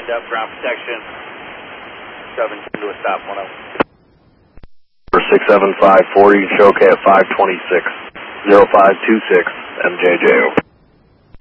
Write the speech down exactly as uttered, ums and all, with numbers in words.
End up ground protection. seven to a stop one oh. six seven five four, you can show okay at five twenty-six, zero five two six, M J J O.